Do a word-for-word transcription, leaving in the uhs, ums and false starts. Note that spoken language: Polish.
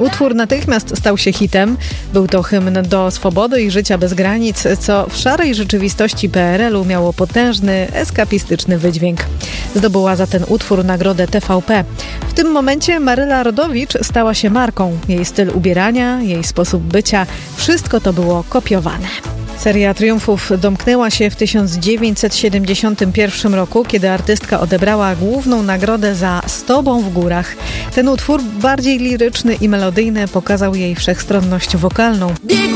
Utwór natychmiast stał się hitem. Był to hymn do swobody i życia bez granic, co w szarej rzeczywistości P R L u miało potężny, eskapistyczny wydźwięk. Zdobyła za ten utwór nagrodę T V P. W tym momencie Maryla Rodowicz stała się marką. Jej styl ubierania, jej sposób bycia, wszystko to było kopiowane. Seria triumfów domknęła się w tysiąc dziewięćset siedemdziesiątym pierwszym roku, kiedy artystka odebrała główną nagrodę za Z tobą w górach. Ten utwór, bardziej liryczny i melodyjny, pokazał jej wszechstronność wokalną.